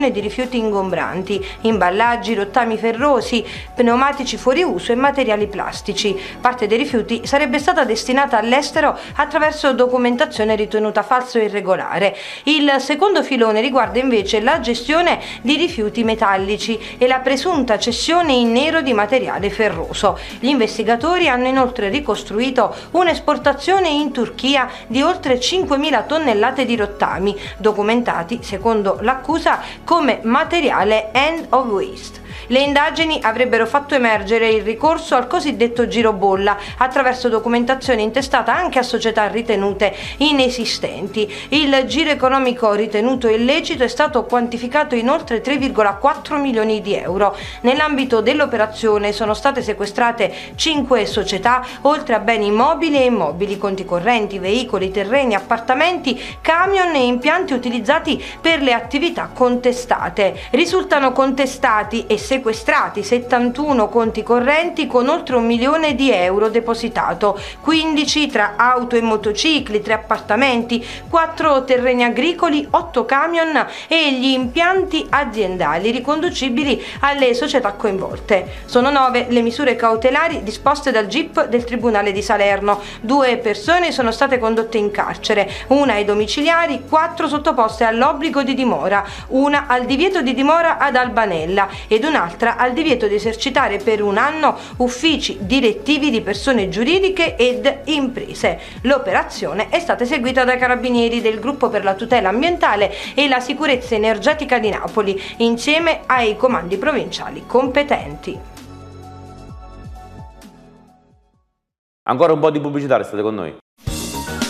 di rifiuti ingombranti, imballaggi, rottami ferrosi, pneumatici fuori uso e materiali plastici. Parte dei rifiuti sarebbe stata destinata all'estero attraverso documentazione ritenuta falsa o irregolare. Il secondo filone riguarda invece la gestione di rifiuti metallici e la presunta cessione in nero di materiale ferroso. Gli investigatori hanno inoltre ricostruito un'esportazione in Turchia di oltre 5.000 tonnellate di rottami, documentati, secondo l'accusa, come materiale end of waste. Le indagini avrebbero fatto emergere il ricorso al cosiddetto girobolla attraverso documentazione intestata anche a società ritenute inesistenti. Il giro economico ritenuto illecito è stato quantificato in oltre 3,4 milioni di euro. Nell'ambito dell'operazione sono state sequestrate 5 società, oltre a beni mobili e immobili, conti correnti, veicoli, terreni, appartamenti, camion e impianti utilizzati per le attività contestate. Risultano contestati e sequestrati 71 conti correnti con oltre 1 milione di euro depositato, 15 tra auto e motocicli, 3 appartamenti, 4 terreni agricoli, 8 camion e gli impianti aziendali riconducibili alle società coinvolte. Sono 9 le misure cautelari disposte dal GIP del Tribunale di Salerno. 2 persone sono state condotte in carcere, una ai domiciliari, 4 sottoposte all'obbligo di dimora, una al divieto di dimora ad Albanella ed un'altra al divieto di esercitare per 1 anno uffici direttivi di persone giuridiche ed imprese. L'operazione è stata eseguita dai carabinieri del Gruppo per la tutela ambientale e la sicurezza energetica di Napoli, insieme ai comandi provinciali competenti. Ancora un po' di pubblicità, restate con noi.